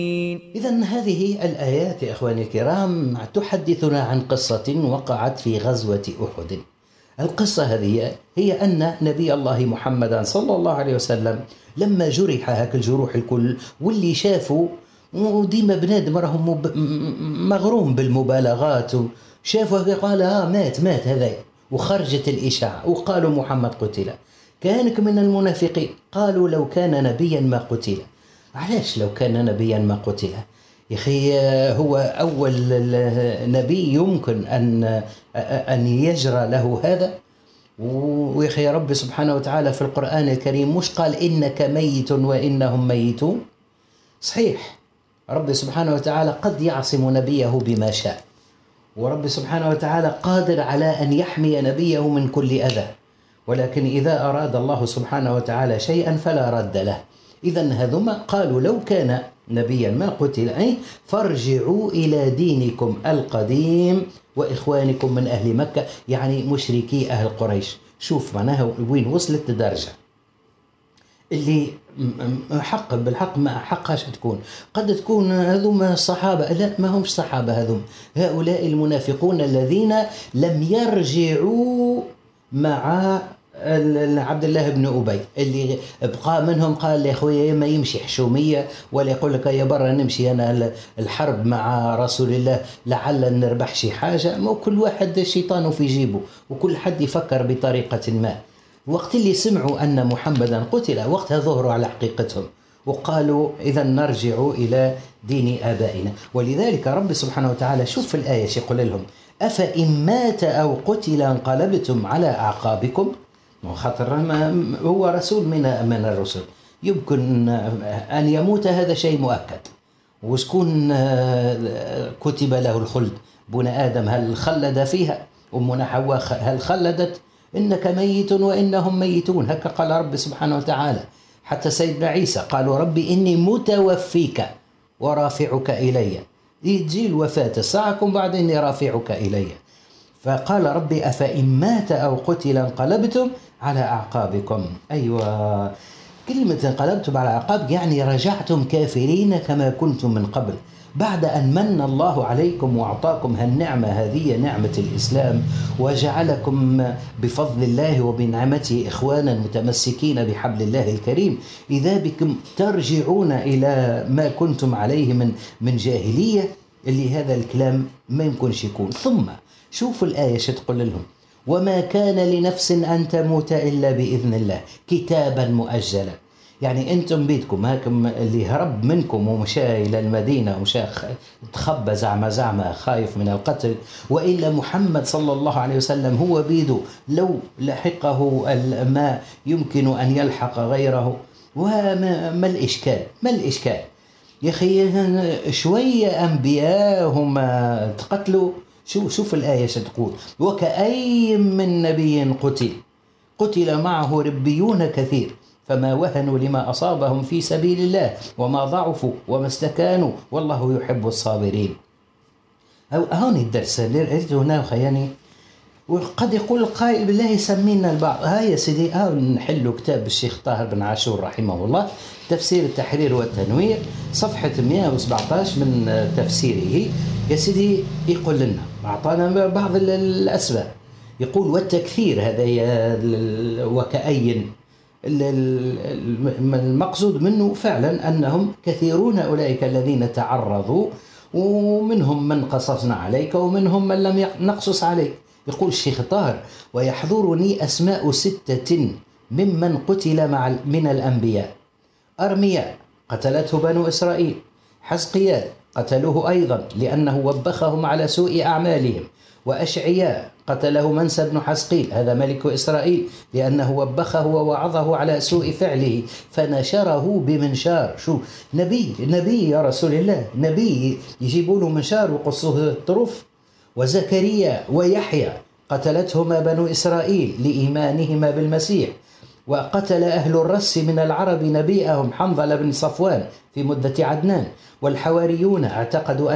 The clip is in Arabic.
إذن هذه الآيات يا إخواني الكرام تحدثنا عن قصة وقعت في غزوة أحد. القصة هذه هي أن نبي الله محمد صلى الله عليه وسلم لما جرح هاك الجروح الكل واللي شافوا، وديما بنادم راهم مغروم بالمبالغات، شافوا قال مات هذا، وخرجت الإشاعة وقالوا محمد قتل. كانك من المنافقين قالوا لو كان نبيا ما قتل. علاش لو كان نبيا ما قتل؟ يا أخي هو أول نبي يمكن أن يجرى له هذا. ويا أخي رب سبحانه وتعالى في القرآن الكريم مش قال إنك ميت وإنهم ميتون؟ صحيح رب سبحانه وتعالى قد يعصم نبيه بما شاء، ورب سبحانه وتعالى قادر على أن يحمي نبيه من كل أذى، ولكن إذا أراد الله سبحانه وتعالى شيئا فلا رد له. إذن هذوما قالوا لو كان نبيا ما قتل، أي فارجعوا إلى دينكم القديم وإخوانكم من أهل مكة، يعني مشركي أهل قريش. شوف معناها وين وصلت الدرجة اللي حق بالحق ما حقاش تكون. قد تكون هذوما الصحابة، لا ما همش صحابة، هذوم هؤلاء المنافقون الذين لم يرجعوا مع عبد الله بن أبي، اللي بقى منهم قال يا أخويا ما يمشي حشومية ولا يقول لك يا برا نمشي أنا الحرب مع رسول الله لعل نربح شي حاجة. ما كل واحد شيطانه في جيبه وكل حد يفكر بطريقة ما. وقت اللي سمعوا أن محمدا قتل وقتها ظهروا على حقيقتهم وقالوا إذا نرجع إلى دين آبائنا. ولذلك رب سبحانه وتعالى شوف في الآية يقول لهم أفإن مات أو قتل انقلبتم على أعقابكم. خاطر هو رسول من الرسل، يمكن أن يموت، هذا شيء مؤكد. وشكون كتب له الخلد؟ بن آدم هل خلد فيها؟ أمنا حواء هل خلدت؟ إنك ميت وإنهم ميتون، هكا قال رب سبحانه وتعالى. حتى سيدنا عيسى قالوا ربي إني متوفيك ورافعك إلي، تجي الوفاة ساعكم بعد إني رافعك إلي. فقال ربي أفإن مات أو قتل انقلبتم على أعقابكم. أيوة، كلمة انقلبتم على أعقاب يعني رجعتم كافرين كما كنتم من قبل، بعد أن من الله عليكم وأعطاكم هالنعمة هذه، نعمة الإسلام، وجعلكم بفضل الله وبنعمته إخوانا متمسكين بحبل الله الكريم، إذا بكم ترجعون إلى ما كنتم عليه من جاهلية. اللي هذا الكلام ما يمكنش يكون. ثم شوفوا الآية تقول لهم وما كان لنفس أن تموت إلا بإذن الله كتابا مؤجلا. يعني أنتم بيتكم هاكم اللي هرب منكم ومشى إلى المدينة ومشى تخبى زعمة خايف من القتل، وإلا محمد صلى الله عليه وسلم هو بيده لو لحقه ما يمكن أن يلحق غيره. وما الإشكال يا أخي؟ شوية أنبياء هم تقتلوا. شوف الآية تقول وكأي من نبي قتل معه ربيون كثير فما وهنوا لما أصابهم في سبيل الله وما ضعفوا وما استكانوا والله يحب الصابرين. هون الدرس اللي رأيته هنا خياني. وقد يقول القائل بالله سمينا البعض. يا سيدي نحل كتاب الشيخ طاهر بن عاشور رحمه الله، تفسير التحرير والتنوير، صفحة 117 من تفسيره. يا سيدي يقول لنا أعطانا بعض الأسباب، يقول والتكثير هذا وكأي المقصود منه فعلا أنهم كثيرون أولئك الذين تعرضوا، ومنهم من قصصنا عليك ومنهم من لم نقصص عليك. يقول الشيخ طاهر ويحضرني أسماء 6 ممن قتل من الأنبياء: أرمياء قتلته بنو إسرائيل، حزقيال قتلوه أيضا لأنه وبخهم على سوء أعمالهم، وأشعياء قتله منسى بن حزقيل هذا ملك إسرائيل لأنه وبخه ووعظه على سوء فعله فنشره بمنشار. شو نبي يا رسول الله، نبي يجيبوا له منشار وقصوه الطرف. وزكريا ويحيى قتلتهما بنو إسرائيل لإيمانهما بالمسيح، وقتل أهل الرس من العرب نبيئهم حنظل بن صفوان في مدة عدنان. والحواريون اعتقدوا